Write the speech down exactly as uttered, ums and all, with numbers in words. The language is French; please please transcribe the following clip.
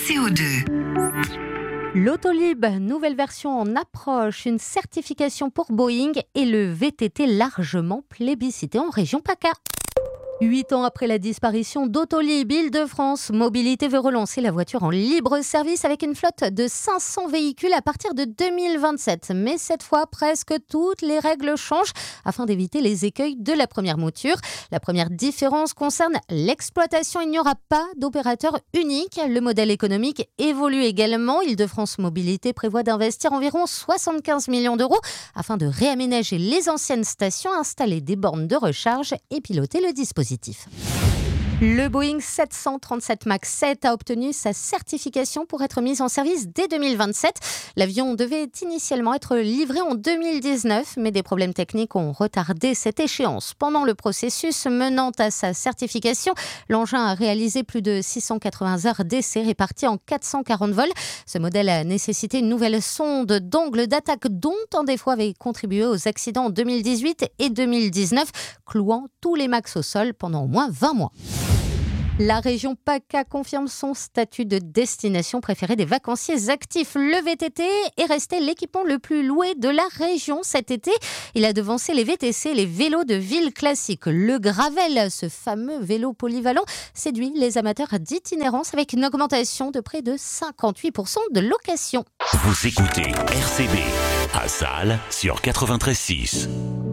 C O deux. L'autolib, nouvelle version en approche, une certification pour Boeing et le V T T largement plébiscité en région PACA. Huit ans après la disparition d'Autolib, Île-de-France Mobilité veut relancer la voiture en libre service avec une flotte de cinq cents véhicules à partir de deux mille vingt-sept. Mais cette fois, presque toutes les règles changent afin d'éviter les écueils de la première mouture. La première différence concerne l'exploitation. Il n'y aura pas d'opérateur unique. Le modèle économique évolue également. Île-de-France Mobilité prévoit d'investir environ soixante-quinze millions d'euros afin de réaménager les anciennes stations, installer des bornes de recharge et piloter le dispositif. Le Boeing sept cent trente-sept MAX sept a obtenu sa certification pour être mis en service dès deux mille vingt-sept. L'avion devait initialement être livré en deux mille dix-neuf, mais des problèmes techniques ont retardé cette échéance. Pendant le processus menant à sa certification, l'engin a réalisé plus de six cent quatre-vingts heures d'essai réparties en quatre cent quarante vols. Ce modèle a nécessité une nouvelle sonde d'angle d'attaque dont un défaut avait contribué aux accidents en deux mille dix-huit et deux mille dix-neuf, clouant tous les MAX au sol pendant au moins vingt mois. La région PACA confirme son statut de destination préférée des vacanciers actifs. Le V T T est resté l'équipement le plus loué de la région cet été. Il a devancé les V T C et les vélos de ville classiques. Le Gravel, ce fameux vélo polyvalent, séduit les amateurs d'itinérance avec une augmentation de près de cinquante-huit pour cent de location. Vous écoutez R C B à Salles sur quatre-vingt-treize six.